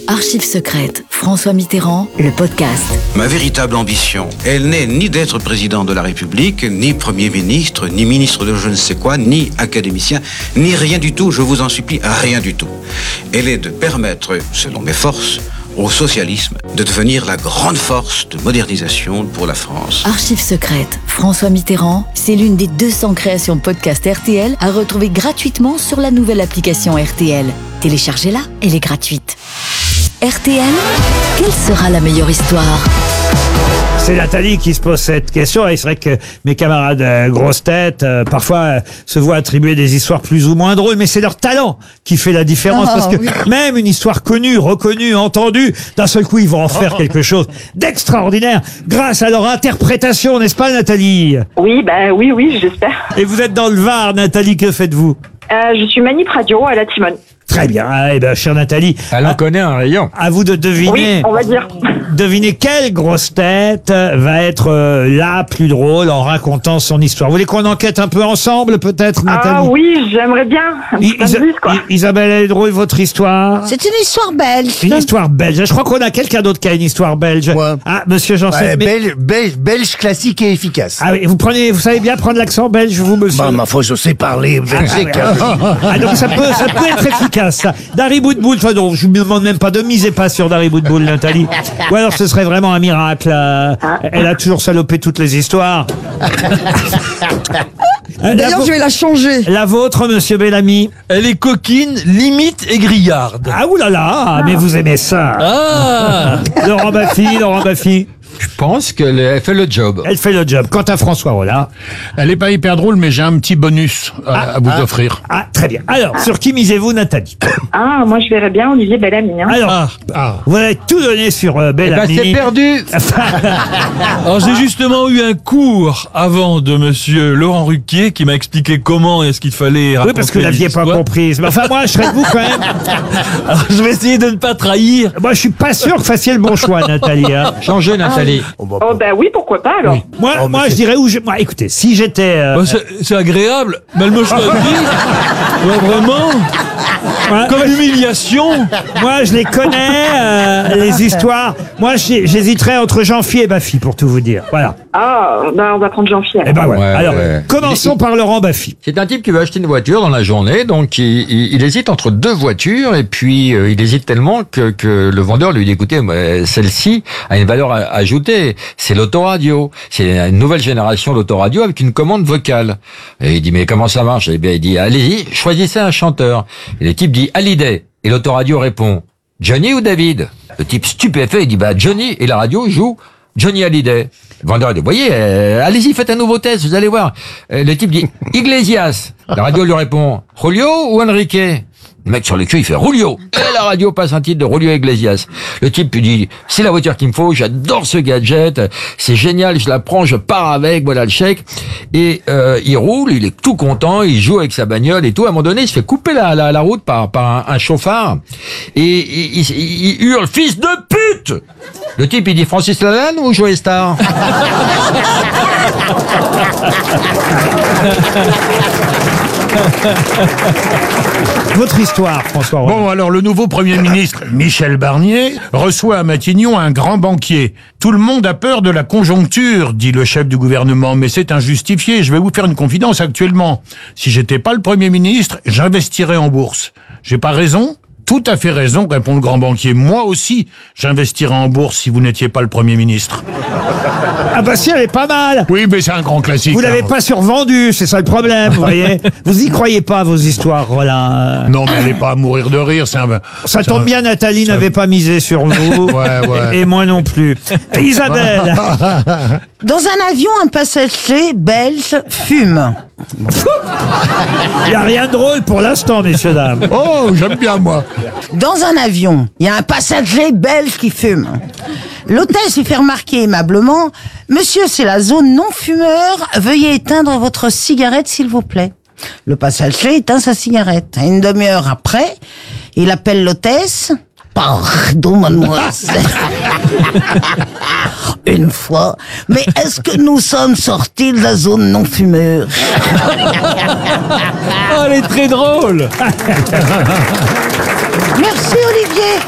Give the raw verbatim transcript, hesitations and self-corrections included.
Archives secrètes, François Mitterrand, le podcast. Ma véritable ambition, elle n'est ni d'être président de la République, ni Premier ministre, ni ministre de je ne sais quoi, ni académicien, ni rien du tout, je vous en supplie, rien du tout. Elle est de permettre, selon mes forces, au socialisme de devenir la grande force de modernisation pour la France. Archives secrètes, François Mitterrand, c'est l'une des deux cents créations podcast R T L à retrouver gratuitement sur la nouvelle application R T L. Téléchargez-la, elle est gratuite. R T L, quelle sera la meilleure histoire ? C'est Nathalie qui se pose cette question, et c'est vrai que mes camarades euh, grosses têtes euh, parfois euh, se voient attribuer des histoires plus ou moins drôles, mais c'est leur talent qui fait la différence, oh, parce que oui. même une histoire connue, reconnue, entendue, d'un seul coup ils vont en faire quelque chose d'extraordinaire grâce à leur interprétation, n'est-ce pas Nathalie ? Oui, bah oui, oui, j'espère. Et vous êtes dans le Var, Nathalie, que faites-vous ? Euh, je suis manip radio à la Timone. Très bien, ah, eh ben, chère Nathalie, Elle en à, connaît un rayon. à vous de deviner. Oui, on va dire. Devinez quelle grosse tête va être euh, la plus drôle en racontant son histoire. Vous voulez qu'on enquête un peu ensemble, peut-être, Nathalie ? Ah oui, j'aimerais bien. Un petit Isa- indice, quoi. I- Isabelle, elle est drôle, votre histoire ? C'est une histoire belge. Une histoire belge. Je crois qu'on a quelqu'un d'autre qui a une histoire belge. Ouais. Ah, monsieur Janssen. Ouais, mais- belge, belge, belge classique et efficace. Ah oui, vous prenez, vous savez bien prendre l'accent belge, vous, monsieur ? Bah, ma foi, je sais parler belge. Ah, donc ça peut, ça peut être efficace, ça. Dari Boudboul, enfin, non, je ne me demande même pas, de misez pas sur Dari Boudboul, Nathalie. Ou alors ce serait vraiment un miracle. euh, Elle a toujours salopé toutes les histoires. Euh, la, D'ailleurs, vo- je vais la changer. la vôtre, monsieur Bellamy. Elle est coquine, limite aigrillarde. Ah, oulala, mais vous aimez ça. Ah Laurent Baffy, Laurent Baffy. Je pense qu'elle elle fait le job. Elle fait le job. Quant à François Rollin. Elle est pas hyper drôle, mais j'ai un petit bonus à, à vous offrir. Ah, très bien. Alors, sur qui misez-vous, Nathalie ? Ah, moi, je verrais bien Olivier Bellamy. Hein. Alors, Ah. vous avez tout donné sur euh, Eh ben, Bellamy. c'est perdu. Alors j'ai justement eu un cours avant de monsieur Laurent Ruquier qui m'a expliqué comment est-ce qu'il fallait Oui, raconter parce que vous les l'aviez pas histoires. comprise. Mais enfin, moi, je serais de vous quand même. Alors je vais essayer de ne pas trahir. Moi, je suis pas sûr que vous fassiez le bon choix, Nathalie. hein. Changez, Nathalie. Oh, bah oui, pourquoi pas, alors. Moi, Oh, mais moi, c'est- je dirais où je... Moi, écoutez, si j'étais... euh, Bah, c'est, c'est agréable, mais elle me choisit. Ouais, vraiment. moi, Comme l'humiliation. moi, je les connais, euh, les histoires. Moi, j'ai- j'hésiterais entre Jean-Phi et Baffy, pour tout vous dire. Voilà. Ah, bah on va prendre Jean-Pierre. Eh ben, ouais. Ouais, Alors, ouais. commençons par Laurent Baffy. C'est un type qui veut acheter une voiture dans la journée, donc il, il- il hésite entre deux voitures, et puis euh, il hésite tellement que, que le vendeur lui dit, écoutez, moi, celle-ci a une valeur a- ajoutée, c'est l'autoradio, c'est une nouvelle génération d'autoradio avec une commande vocale. Et il dit, mais comment ça marche ? Eh bien, il dit, allez-y, choisissez un chanteur. Et le type dit, Hallyday. Et l'autoradio répond, Johnny ou David ? Le type stupéfait, il dit, bah Johnny, et la radio joue Johnny Hallyday. Le vendeur dit, voyez, euh, allez-y, faites un nouveau test, vous allez voir. Euh, le type dit, Iglesias. La radio lui répond, Julio ou Enrique ? Le mec sur le cul, il fait Julio. Et la radio passe un titre de Julio Iglesias. Le type lui dit, c'est la voiture qu'il me faut, j'adore ce gadget, c'est génial, je la prends, je pars avec, voilà le chèque. Et euh, il roule, il est tout content, il joue avec sa bagnole et tout. À un moment donné, il se fait couper la, la, la route par, par un, un chauffard. Et il, il, il hurle, fils de pute ! Le type, il dit, Francis Lalanne ou Joey Star ? Votre histoire, François Rollin. Bon, alors le nouveau Premier ministre, Michel Barnier, reçoit à Matignon un grand banquier. Tout le monde a peur de la conjoncture, dit le chef du gouvernement, mais c'est injustifié. Je vais vous faire une confidence actuellement. Si j'étais pas le Premier ministre, j'investirais en bourse. J'ai pas raison ? Tout à fait raison, répond le grand banquier. Moi aussi, j'investirais en bourse si vous n'étiez pas le Premier ministre. Ah bah si, elle est pas mal. Oui, mais c'est un grand classique. Vous l'avez hein. pas survendue, c'est ça le problème, vous voyez. Vous y croyez pas, vos histoires, Rollin. Non, mais elle est pas à mourir de rire, c'est un... Ça c'est tombe un- bien, Nathalie n'avait pas misé sur vous. Ouais, ouais. Et moi non plus. Isabelle. Dans un avion, un passager belge fume. Il n'y a rien de drôle pour l'instant, messieurs, dames. Oh, j'aime bien, moi. Dans un avion, il y a un passager belge qui fume. L'hôtesse lui fait remarquer aimablement « Monsieur, c'est la zone non-fumeur, veuillez éteindre votre cigarette s'il vous plaît. » Le passager éteint sa cigarette. Une demi-heure après, il appelle l'hôtesse « Pardon, mademoiselle. Une fois, mais est-ce que nous sommes sortis de la zone non-fumeur ?» Oh, elle est très drôle. Merci Olivier.